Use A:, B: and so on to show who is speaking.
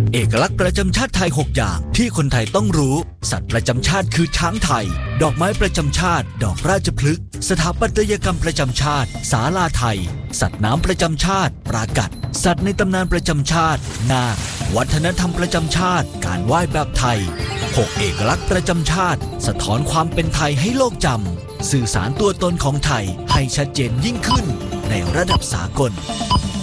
A: เอกลักษณ์ประจำชาติไทย6อย่างที่คนไทยต้องรู้สัตว์ประจำชาติคือช้างไทยดอกไม้ประจำชาติดอกราชพฤกษ์สถาปัตยกรรมประจำชาติศาลาไทยสัตว์น้ำประจำชาติปรากัดสัตว์ในตำนานประจำชาตินาควัฒนธรรมประจำชาติการไหว้แบบไทย6เอกลักษณ์ประจำชาติสะท้อนความเป็นไทยให้โลกจำสื่อสารตัวตนของไทยให้ชัดเจนยิ่งขึ้นในระดับสากล